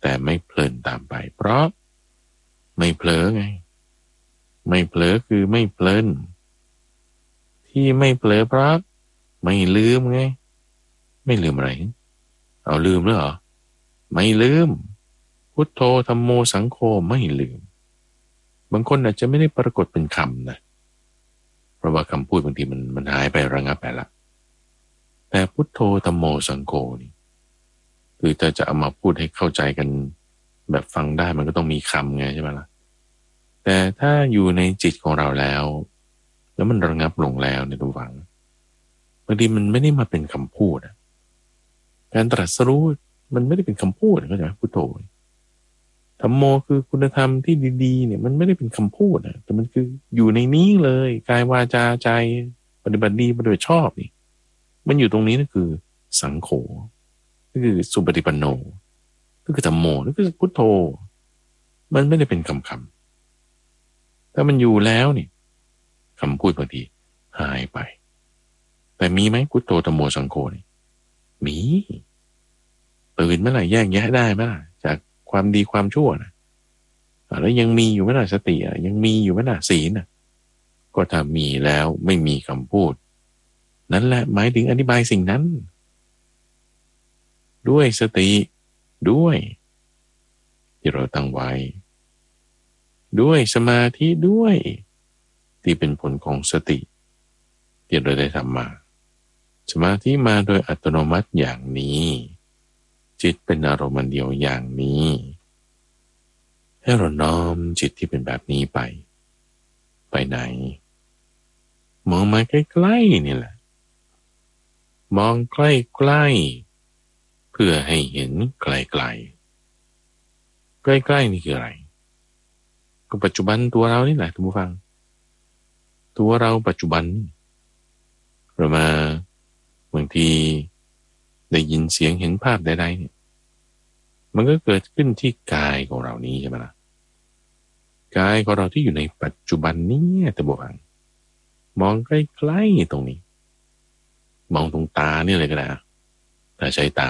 แต่ไม่เพลินตามไปเพราะไม่เผลอไงไม่เผลอคือไม่เพลินที่ไม่เผลอเพราะไม่ลืมไงไม่ลืมอะไรเอาลืมแล้วเหรอไม่ลืมพุทโธธัมโมสังโฆไม่ลืมบางคนอาจจะไม่ได้ปรากฏเป็นคำนะเพราะว่าคำพูดบางทีมันหายไประงับไปละแต่พุทโธธัมโมสังโฆนี่คือจะเอามาพูดให้เข้าใจกันแบบฟังได้มันก็ต้องมีคำไงใช่ไหมล่ะแต่ถ้าอยู่ในจิตของเราแล้วมันระงับลงแล้วเนี่ยทุกฝังบางทีมันไม่ได้มาเป็นคำพูดการตรัสรู้มันไม่ได้เป็นคำพูดเข้าใจไหมพุทโธธัมโมคือคุณธรรมที่ดีๆเนี่ยมันไม่ได้เป็นคำพูดแต่มันคืออยู่ในนี้เลยกายวาจาใจปฏิบัติดีปฏิบัติชอบนี่มันอยู่ตรงนี้นั่นคือสังโฆนั่นคือสุปฏิปันโนนั่นคือธัมโมนั่นคือพุทโธมันไม่ได้เป็นคำถ้ามันอยู่แล้วนี่คำพูดบางทีหายไปแต่มีไหมพุทโธธัมโมสังโฆนี่มีตื่นเมื่อไหร่แยกแยะได้ไหมล่ะจากความดีความชั่วนะแล้วยังมีอยู่ไหมล่ะสติยังมีอยู่ไหมล่ะศีลก็ถ้ามีแล้วไม่มีคำพูดนั่นแหละหมายถึงอธิบายสิ่งนั้นด้วยสติด้วยที่เราตั้งไว้ด้วยสมาธิด้วยที่เป็นผลของสติที่เราได้ทำมาสมาธิมาโดยอัตโนมัติอย่างนี้จิตเป็นอารมณ์เดียวอย่างนี้ให้เราน้อมจิตที่เป็นแบบนี้ไปไหนมองมาใกล้ๆนี่แหละมองใกล้ๆเพื่อให้เห็นไกลๆใกล้ๆนี่คืออะไรก็ปัจจุบันตัวเรานี่แหละท่านผู้ฟังตัวเราปัจจุบันเรามาบางทีได้ยินเสียงเห็นภาพใดๆเนี่ยมันก็เกิดขึ้นที่กายของเรานี้ใช่ไหมล่ะกายของเราที่อยู่ในปัจจุบันนี้ท่านผู้ฟังมองใกล้ๆตรงนี้มองตรงตาเนี่ยเลยก็ได้ถ้าใช้ตา